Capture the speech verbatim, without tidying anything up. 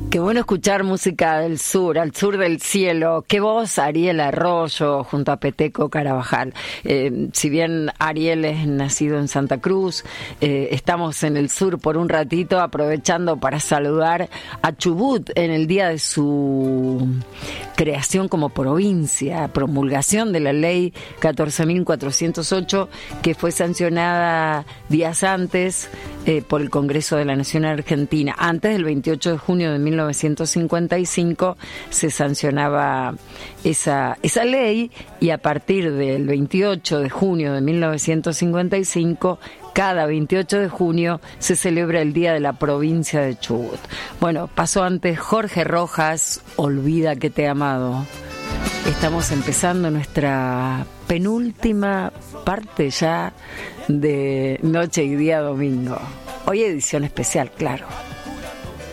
Qué bueno escuchar música del sur, al sur del cielo. Qué voz, Ariel Arroyo, junto a Peteco Carabajal. Eh, si bien Ariel es nacido en Santa Cruz, eh, estamos en el sur por un ratito, aprovechando para saludar a Chubut en el día de su creación como provincia, promulgación de la ley catorce mil cuatrocientos ocho, que fue sancionada días antes eh, por el Congreso de la Nación Argentina. Antes del veintiocho de junio de mil novecientos cincuenta y cinco se sancionaba esa, esa ley, y a partir del veintiocho de junio de mil novecientos cincuenta y cinco, cada veintiocho de junio se celebra el Día de la Provincia de Chubut. Bueno, pasó antes Jorge Rojas, Olvida que te he amado. Estamos empezando nuestra penúltima parte ya de Noche y Día Domingo. Hoy edición especial, claro.